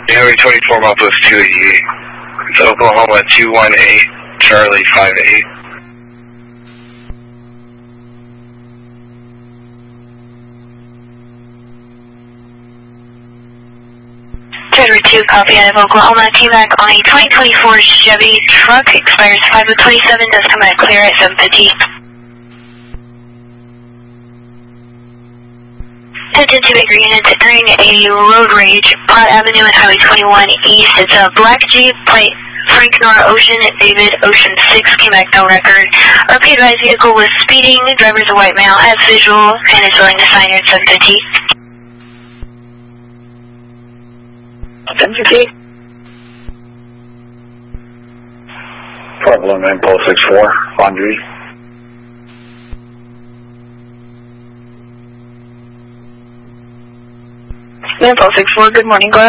Highway 24, Milepost 288. It's Oklahoma 218, Charlie 58. Charlie 2, copy out of Oklahoma. T-Mac on a 2024 Chevy truck. Expires 5/27. Does come out clear at 7:50. Attention to Baker units entering a road rage, Pratt Avenue and Highway 21 East. It's a black Jeep, plate Frank Nora Ocean, David Ocean 6, came back no record. RP advised vehicle was speeding, driver's a white male, has visual, and is willing to sign here at 7:50. Attention key. Problem Impulse 64, Laundry. Impulse 64, good morning, go ahead.